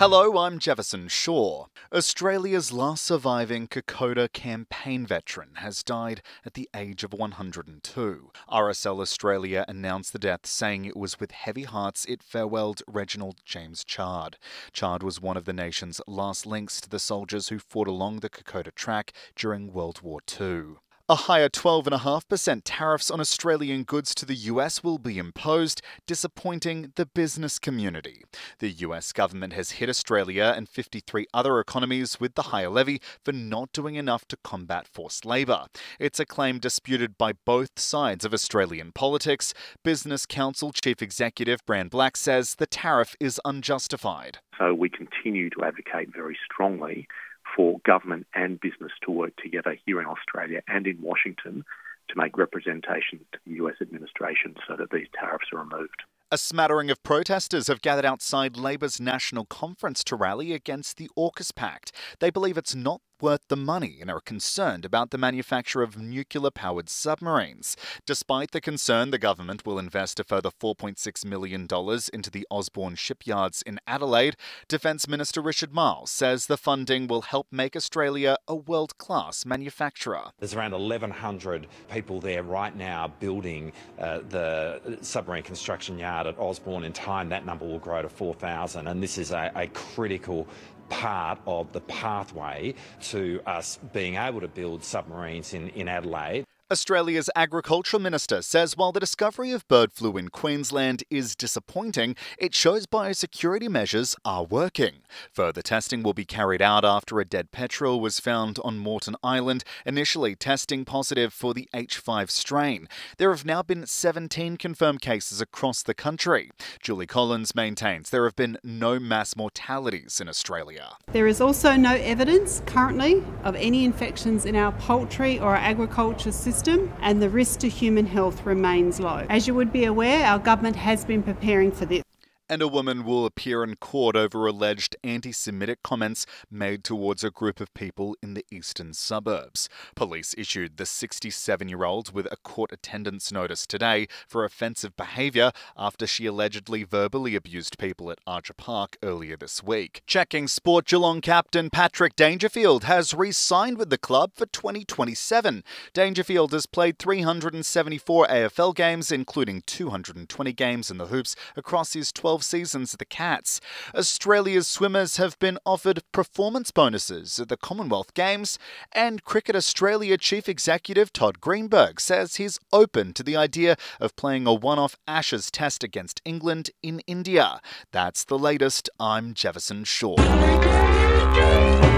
Hello, I'm Jefferson Shaw. Australia's last surviving Kokoda campaign veteran has died at the age of 102. RSL Australia announced the death, saying it was with heavy hearts it farewelled Reginald James Chard. Chard was one of the nation's last links to the soldiers who fought along the Kokoda track during World War II. A higher 12.5% tariffs on Australian goods to the US will be imposed, disappointing the business community. The US government has hit Australia and 53 other economies with the higher levy for not doing enough to combat forced labour. It's a claim disputed by both sides of Australian politics. Business Council Chief Executive Brand Black says the tariff is unjustified. So we continue to advocate very strongly for government and business to work together here in Australia and in Washington to make representations to the US administration so that these tariffs are removed. A smattering of protesters have gathered outside Labor's national conference to rally against the AUKUS Pact. They believe it's not worth the money and are concerned about the manufacture of nuclear-powered submarines. Despite the concern, the government will invest a further $4.6 million into the Osborne shipyards in Adelaide. Defence Minister Richard Marles says the funding will help make Australia a world-class manufacturer. There's around 1,100 people there right now building the submarine construction yard at Osborne. In time, that number will grow to 4,000, and this is a critical part of the pathway to us being able to build submarines in Adelaide. Australia's Agricultural Minister says while the discovery of bird flu in Queensland is disappointing, it shows biosecurity measures are working. Further testing will be carried out after a dead petrel was found on Moreton Island, initially testing positive for the H5 strain. There have now been 17 confirmed cases across the country. Julie Collins maintains there have been no mass mortalities in Australia. There is also no evidence currently of any infections in our poultry or our agriculture system, and the risk to human health remains low. As you would be aware, our government has been preparing for this. And a woman will appear in court over alleged anti-Semitic comments made towards a group of people in the eastern suburbs. Police issued the 67-year-old with a court attendance notice today for offensive behaviour after she allegedly verbally abused people at Archer Park earlier this week. Checking sport, Geelong captain Patrick Dangerfield has re-signed with the club for 2027. Dangerfield has played 374 AFL games, including 220 games in the hoops across his 12 seasons at the Cats. Australia's swimmers have been offered performance bonuses at the Commonwealth Games, and Cricket Australia Chief Executive Todd Greenberg says he's open to the idea of playing a one-off Ashes test against England in India. That's the latest. I'm Jefferson Shaw.